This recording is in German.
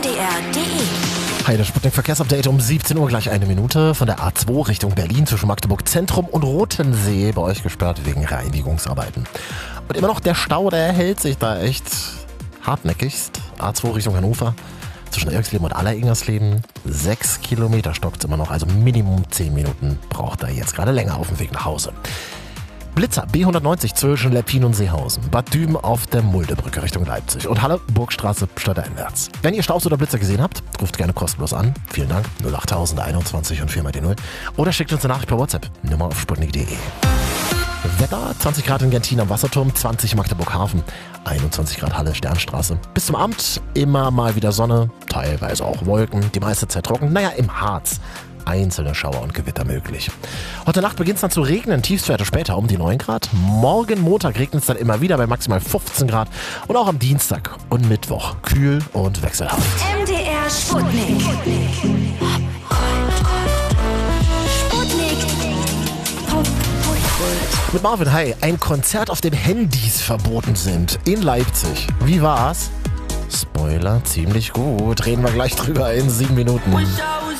mdr.de. Hi, das Sputnik-Verkehrsupdate um 17 Uhr, gleich eine Minute. Von der A2 Richtung Berlin zwischen Magdeburg Zentrum und Rotensee bei euch gesperrt wegen Reinigungsarbeiten. Und immer noch der Stau, der hält sich da echt hartnäckigst. A2 Richtung Hannover zwischen Eriksleben und Aller-Ingersleben. 6 Kilometer stockt immer noch, also Minimum 10 Minuten braucht er jetzt gerade länger auf dem Weg nach Hause. Blitzer B190 zwischen Leppin und Seehausen. Bad Düben auf der Muldebrücke Richtung Leipzig. Und Halle, Burgstraße, stadteinwärts. Wenn ihr Staus oder Blitzer gesehen habt, ruft gerne kostenlos an. Vielen Dank. 08021 und 4 mal die 0. Oder schickt uns eine Nachricht per WhatsApp. Nummer auf sputnik.de. Wetter, 20 Grad in Gentin am Wasserturm, 20 Magdeburg Hafen, 21 Grad Halle, Sternstraße. Bis zum Abend immer mal wieder Sonne, teilweise auch Wolken, die meiste Zeit trocken. Naja, im Harz einzelne Schauer und Gewitter möglich. Heute Nacht beginnt es dann zu regnen, Tiefstwerte später um die 9 Grad. Morgen Montag regnet es dann immer wieder bei maximal 15 Grad. Und auch am Dienstag und Mittwoch kühl und wechselhaft. MDR Sputnik. Mit Marvin, hi, ein Konzert, auf dem Handys verboten sind in Leipzig. Wie war's? Spoiler, ziemlich gut. Reden wir gleich drüber in 7 Minuten.